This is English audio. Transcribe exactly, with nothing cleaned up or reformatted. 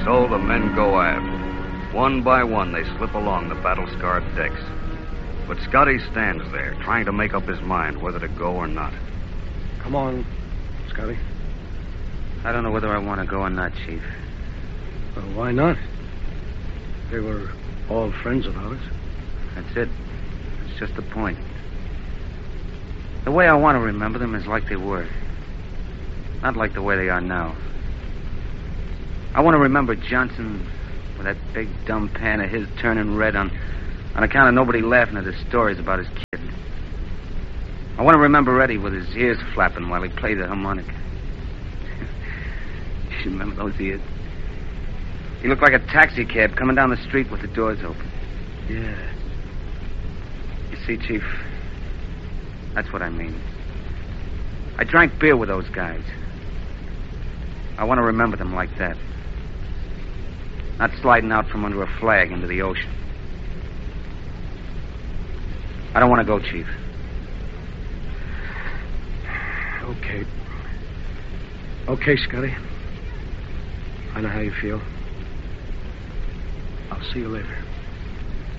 So the men go aft. One by one, they slip along the battle-scarred decks. But Scotty stands there, trying to make up his mind whether to go or not. Come on, Scotty. I don't know whether I want to go or not, Chief. Well, why not? They were all friends of ours. That's it. It's just the point. The way I want to remember them is like they were. Not like the way they are now. I want to remember Johnson with that big dumb pan of his turning red on, on account of nobody laughing at his stories about his kid. I want to remember Eddie with his ears flapping while he played the harmonica. You remember those ears? He looked like a taxi cab coming down the street with the doors open. Yeah. You see, Chief, that's what I mean. I drank beer with those guys. I want to remember them like that. Not sliding out from under a flag into the ocean. I don't want to go, Chief. Okay. Okay, Scotty. I know how you feel. I'll see you later.